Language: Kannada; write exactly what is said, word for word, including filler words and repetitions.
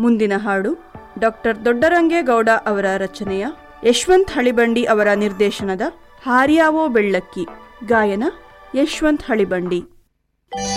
ಮುಂದಿನ ಹಾಡು ಡಾಕ್ಟರ್ ದೊಡ್ಡರಂಗೇಗೌಡ ಅವರ ರಚನೆಯ, ಯಶವಂತ್ ಹಳಿಬಂಡಿ ಅವರ ನಿರ್ದೇಶನದ ಹಾರ್ಯಾವೋ ಬೆಳ್ಳಕ್ಕಿ. ಗಾಯನ ಯಶವಂತ್ ಹಳಿಬಂಡಿ.